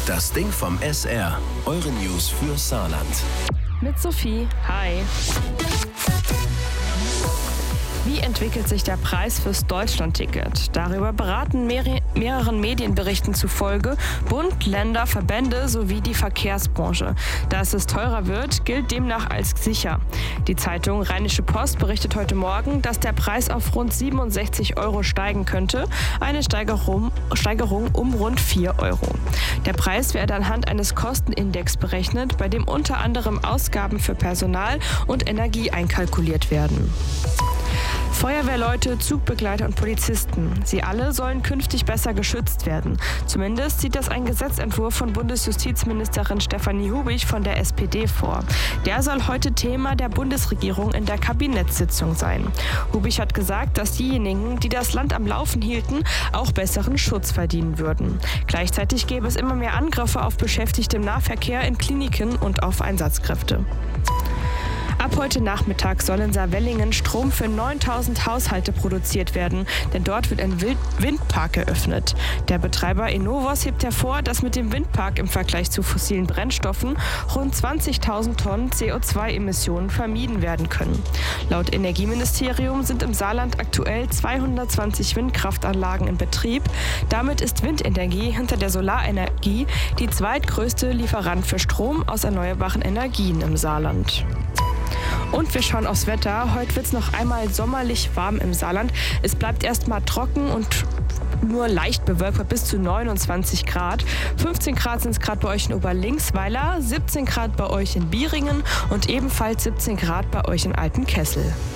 Das Ding vom SR. Eure News für Saarland. Mit Sophie. Hi. Wie entwickelt sich der Preis fürs Deutschlandticket? Darüber beraten mehreren Medienberichten zufolge Bund, Länder, Verbände sowie die Verkehrsbranche. Dass es teurer wird, gilt demnach als sicher. Die Zeitung Rheinische Post berichtet heute Morgen, dass der Preis auf rund 67 € steigen könnte, eine Steigerung um rund 4 €. Der Preis werde anhand eines Kostenindex berechnet, bei dem unter anderem Ausgaben für Personal und Energie einkalkuliert werden. Feuerwehrleute, Zugbegleiter und Polizisten. Sie alle sollen künftig besser geschützt werden. Zumindest sieht das ein Gesetzentwurf von Bundesjustizministerin Stefanie Hubich von der SPD vor. Der soll heute Thema der Bundesregierung in der Kabinettssitzung sein. Hubich hat gesagt, dass diejenigen, die das Land am Laufen hielten, auch besseren Schutz verdienen würden. Gleichzeitig gäbe es immer mehr Angriffe auf Beschäftigte im Nahverkehr, in Kliniken und auf Einsatzkräfte. Ab heute Nachmittag soll in Saarwellingen Strom für 9.000 Haushalte produziert werden, denn dort wird ein Windpark eröffnet. Der Betreiber Enovos hebt hervor, dass mit dem Windpark im Vergleich zu fossilen Brennstoffen rund 20.000 Tonnen CO2-Emissionen vermieden werden können. Laut Energieministerium sind im Saarland aktuell 220 Windkraftanlagen in Betrieb. Damit ist Windenergie hinter der Solarenergie die zweitgrößte Lieferant für Strom aus erneuerbaren Energien im Saarland. Und wir schauen aufs Wetter. Heute wird es noch einmal sommerlich warm im Saarland. Es bleibt erstmal trocken und nur leicht bewölkt bis zu 29 Grad. 15 Grad sind es gerade bei euch in Oberlinksweiler, 17 Grad bei euch in Bieringen und ebenfalls 17 Grad bei euch in Altenkessel.